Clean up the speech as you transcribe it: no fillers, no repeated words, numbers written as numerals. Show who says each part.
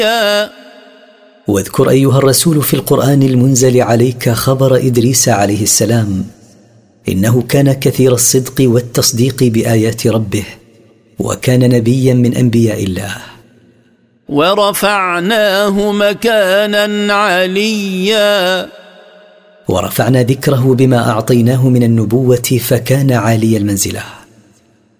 Speaker 1: واذكر أيها الرسول في القرآن المنزل عليك خبر إدريس عليه السلام، إنه كان كثير الصدق والتصديق بآيات ربه، وكان نبيا من أنبياء الله.
Speaker 2: ورفعناه مكانا عليا،
Speaker 1: ورفعنا ذكره بما أعطيناه من النبوة فكان عالي المنزلة.